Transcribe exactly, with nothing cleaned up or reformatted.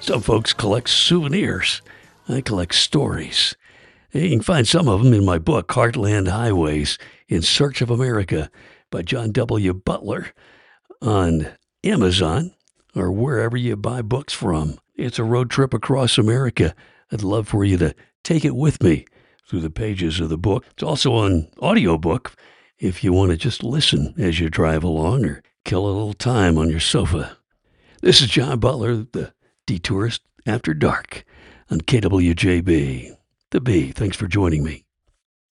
Some folks collect souvenirs. I collect stories. You can find some of them in my book, Heartland Highways in Search of America by John W. Butler, on Amazon or wherever you buy books from. It's a road trip across America. I'd love for you to take it with me through the pages of the book. It's also on audiobook if you want to just listen as you drive along or kill a little time on your sofa. This is John Butler, the Detourist After Dark on K W J B. The B. Thanks for joining me.